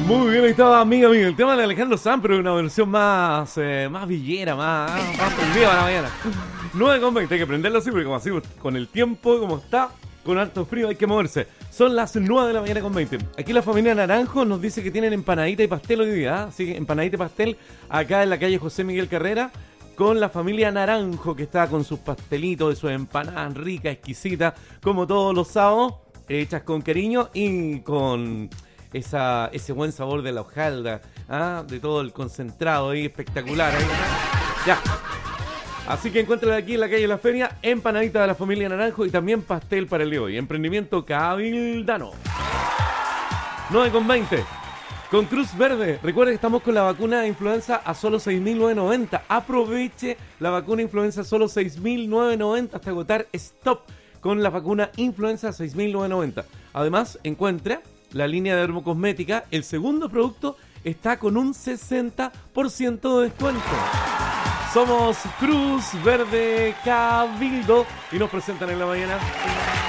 Muy bien, ahí estaba, amiga. El tema de Alejandro Sanz, pero una versión más villera, más prendida para la mañana. 9:20, hay que prenderlo así, porque como así, con el tiempo, como está, con harto frío, hay que moverse. Son las 9 de la mañana con 20. Aquí la familia Naranjo nos dice que tienen empanadita y pastel hoy día, ¿eh? Así que empanadita y pastel acá en la calle José Miguel Carrera, con la familia Naranjo, que está con sus pastelitos y sus empanadas ricas, exquisitas, como todos los sábados, hechas con cariño y con ese buen sabor de la hojaldra, ¿ah? De todo el concentrado ahí, espectacular. Ahí. Ya. Así que encuéntrala aquí en la calle de la Feria, empanadita de la familia Naranjo y también pastel para el de hoy. Emprendimiento Cabildano. 9:20. Con Cruz Verde, recuerda que estamos con la vacuna de influenza a solo 6.990. Aproveche la vacuna influenza a solo 6.990 hasta agotar stock con la vacuna influenza a 6.990. Además, encuentra la línea de dermocosmética. El segundo producto está con un 60% de descuento. Somos Cruz Verde Cabildo y nos presentan en la mañana.